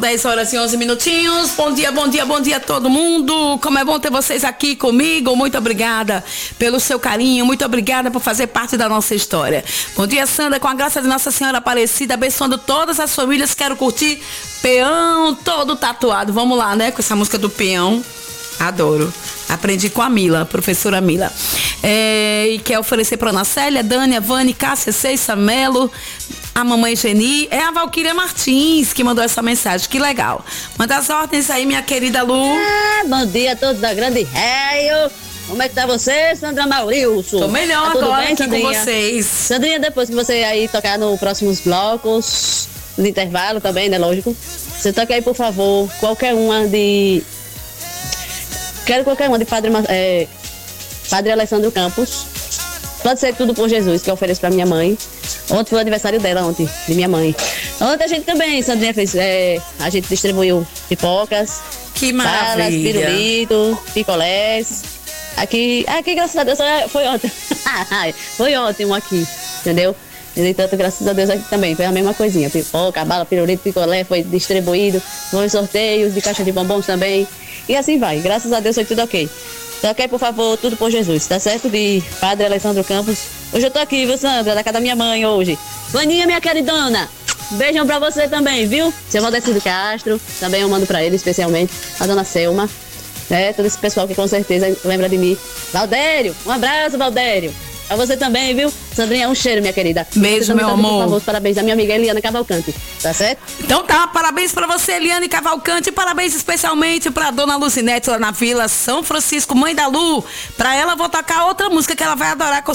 10 horas e 11 minutinhos. Bom dia, bom dia, bom dia a todo mundo. Como é bom ter vocês aqui comigo. Muito obrigada pelo seu carinho. Muito obrigada por fazer parte da nossa história. Bom dia, Sandra. Com a graça de Nossa Senhora Aparecida, abençoando todas as famílias. Quero curtir Peão todo tatuado. Vamos lá, né? Com essa música do Peão. Adoro. Aprendi com a Mila, professora Mila. E quer oferecer para Ana Célia, Dani, Vani, Cássia, Ceissa, Melo, a mamãe Geni. É a Valquíria Martins que mandou essa mensagem. Que legal. Manda as ordens aí, minha querida Lu. Bom dia a todos da Grande Réio. Como é que tá você, Sandra Maurilson? Tô melhor tá agora bem, aqui Sandrinha? com vocês. Sandrinha, depois que você aí tocar nos próximos blocos, no intervalo também, né, lógico. Você toca aí, por favor, qualquer uma de... Quero qualquer uma de Padre Alessandro Campos. Pode ser Tudo por Jesus, que eu ofereço pra minha mãe. Ontem foi o aniversário dela, ontem, de minha mãe. Ontem a gente também, Sandrinha fez, a gente distribuiu pipocas. Que balas, maravilha. pirulito, picolés. Aqui, graças a Deus, foi ontem. Foi ótimo aqui, entendeu? E, entanto, graças a Deus aqui também, foi a mesma coisinha. Pipoca, bala, pirulito, picolé, foi distribuído. Foi sorteios de caixa de bombons também. E assim vai, graças a Deus foi tudo ok. Toque aí, por favor, Tudo por Jesus, tá certo? De Padre Alessandro Campos. Hoje eu tô aqui, viu, Sandra? Da casa da minha mãe hoje. Vaninha, minha queridona. Beijão pra você também, viu? Seu Valdecir Castro, também eu mando pra ele, especialmente. A dona Selma, né? Todo esse pessoal que com certeza lembra de mim. Valdério, um abraço, Valdério. Pra você também, viu? Sandrinha, um cheiro, minha querida. Beijo, meu amor. Por favor, parabéns à minha amiga Eliana Cavalcante, tá certo? Então tá, parabéns pra você, Eliane Cavalcante. Parabéns especialmente pra dona Lucinete lá na Vila São Francisco, mãe da Lu. Pra ela, vou tocar outra música que ela vai adorar, com